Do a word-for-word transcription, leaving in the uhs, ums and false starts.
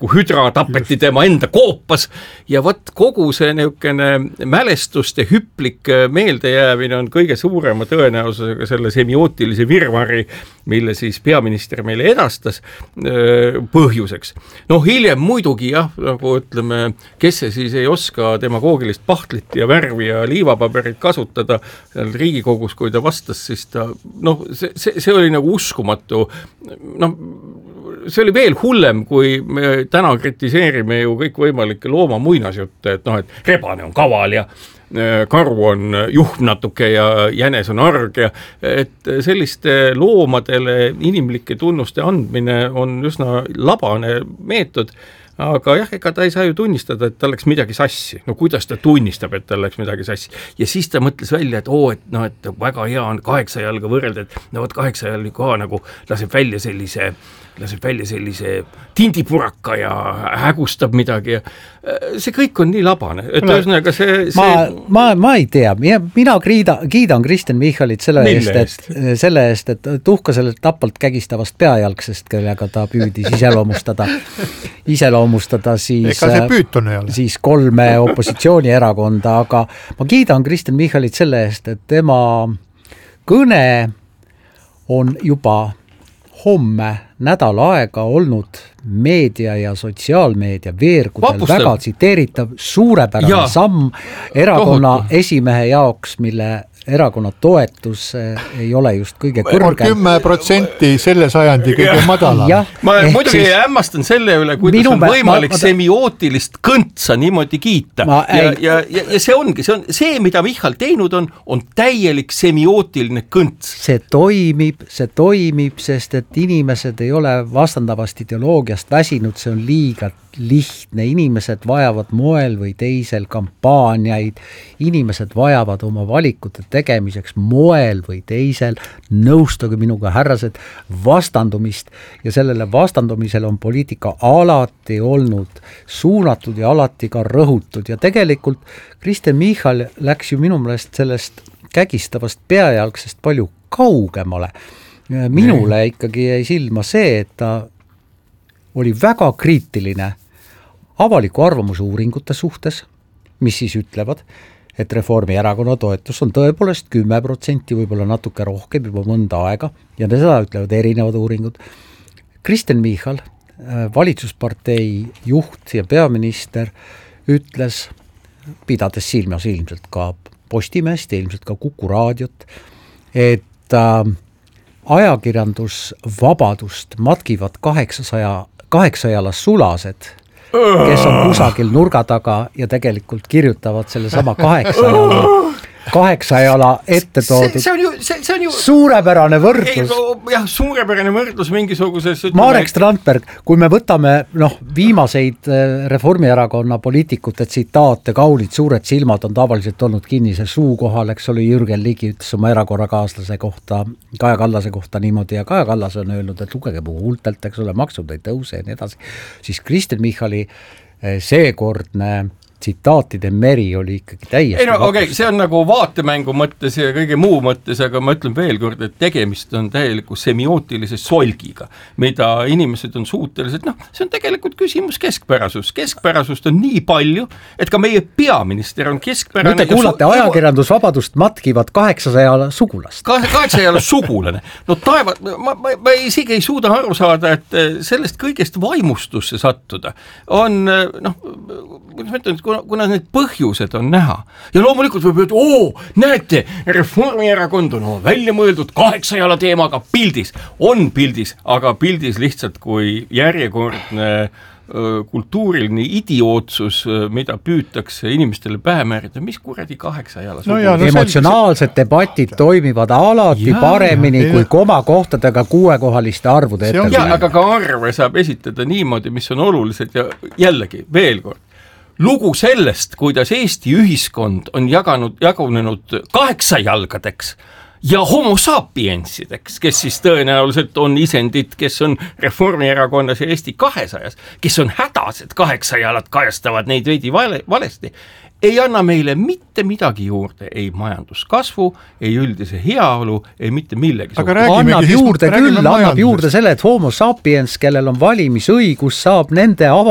nagu hüdra tapeti tema enda koopas ja võt kogu see niisugune mälestuste hüplik meeldejäämine on kõige suurema tõenäosusega selle semiootilise virvari, mille siis peaminister meile edastas põhjuseks. Noh, hiljem muidugi jah, nagu ütleme, kes see siis ei oska demagoogilist pahtlit ja värvi ja liivapaberit kasutada seal Riigikogus, kui ta vastas, siis ta, noh, see, see, see oli nagu uskumatu, noh, see oli veel hullem, kui me täna kritiseerime ju kõik võimalikke looma muinasjutte, et noh, et rebane on kaval ja karu on juhm natuke ja jänes on arg ja et selliste loomadele inimlike tunnuste andmine on üsna labane meetod, aga jah, ega ta ei saa ju tunnistada, et tal läks midagi sassi. No kuidas ta tunnistab, et tal läks midagi sassi? Ja siis ta mõtles välja, et oo, et, no, et väga hea on kaheksa jalga võrrelda, et no võt kaheksa jalga ka nagu laseb välja sellise laseb välja sellise tindipuraka ja hägustab midagi ja see kõik on nii labane, et ühesõnaga see, see... Ma, ma, ma ei tea, mina kriida, kiidan Kristen Michalit selle eest, et, selle eest, et tuhka selle tapalt kägistavast peajalgsest, kellega ta püüdis iseloomustada, iseloomustada siis, siis kolme opositsioonierakonda, aga ma kiidan Kristen Michalit selle eest, et tema kõne on juba homme nädal aega olnud meedia ja sotsiaalmeedia veergudel Vapustav. Väga tsiteeritav suurepärane ja. Samm erakonna Tohutu. Esimehe jaoks, mille erakonna toetus ei ole just kõige kõrgem. kümme protsenti selle sajandi kõige madalam. Ma muidugi siis... hämmastan selle üle, kuidas on võimalik ma, ma... semiootilist kõntsa niimoodi kiita. Ma, ja, ja, ja, ja see ongi, see on see, mida Michal teinud on, on täielik semiootiline kõnts. See toimib, see toimib, sest et inimesed ei ole vastandavast ideoloogiast väsinud, see on liiga lihtne, inimesed vajavad moel või teisel kampaaniaid, inimesed vajavad oma valikute tegemiseks moel või teisel, nõustuge minuga härrased, vastandumist ja sellele vastandumisele on poliitika alati olnud suunatud ja alati ka rõhutud ja tegelikult Kristen Michal läks ju minu meelest sellest kägistavast peajalgsest palju kaugemale. Minule ikkagi jäi silma see, et ta oli väga kriitiline avaliku arvamuse uuringute suhtes, mis siis ütlevad, et Reformierakonna toetus on tõepoolest kümme protsenti, võib-olla natuke rohkem juba mõnda aega ja seda ütlevad erinevad uuringud. Kristen Michal, valitsuspartei juht ja peaminister, ütles, pidades silmas ilmselt ka Postimest ja ilmselt ka Kuku raadiot, et äh, ajakirjandusvabadust matkivad kaheksasaja, kaheksajalas sulased, kes on kusagil nurga taga ja tegelikult kirjutavad selle sama kaheksajala, kaheksajala ette toodud. See, see, on ju, see, see on ju suurepärane võrdlus. Ei, jah, suurepärane võrdlus mingisuguses... Marek Strandberg, kui me võtame noh, viimaseid Reformierakonna poliitikute tsitaate, kaunid suured silmad on tavaliselt olnud kinnise suu kohal, eks oli Jürgen Ligi ütles oma erakorrakaaslase kohta, Kaja Kallase kohta niimoodi ja Kaja Kallas on öelnud, et lugege puhultelt, eks ole, maksud ei tõuse ja nii edasi. Siis Kristen Michali seekordne tsitaatide meri oli ikkagi täiesti ei no okei, okay, see on nagu vaatemängu mõttes ja kõige muu mõttes, aga ma ütlen veel kord, et tegemist on täieliku semiootilise solgiga, mida inimesed on suutelised, noh, see on tegelikult küsimus keskpärasus. Keskpärasust on nii palju, et ka meie peaminister on keskpärane. Nüüd te kuulate su- ajakirjandusvabadust matkivad kaheksasajala sugulast. kaheksasajala sugulane. No taeva, ma, ma, ma isegi ei suuda aru saada, et sellest kõigest vaimustusse sattuda on, noh, kuidas ma ütlen, et kuna need põhjused on näha. Ja loomulikult võib öelda, oo, näete, Reformierakond on välja mõeldud kaheksajala teemaga pildis. On pildis, aga pildis lihtsalt kui järjekordne kultuuriline idiootsus, mida püütakse inimestele pähe määrida, mis kuradi kaheksajala no ja, no emotsionaalsed debatid toimivad alati ja, paremini ja, kui komakohtadega kuuekohaliste arvude ette. Ja, aga ka arve saab esitada niimoodi, mis on olulised ja jällegi, veel kord, lugu sellest, kuidas Eesti ühiskond on jaganud, jagunenud kaheksajalgadeks ja homo sapiensideks, kes siis tõenäoliselt on isendid, kes on Reformierakonnas ja Eesti kahesajas, kes on hädas, et kaheksajalad kajastavad neid veidi vale, valesti, ei anna meile mitte midagi juurde, ei majanduskasvu, ei üldise heaolu, ei mitte millegi. Annab juurde küll, annab juurde selle, et homo sapiens, kellel on valimisõigus, saab nende ava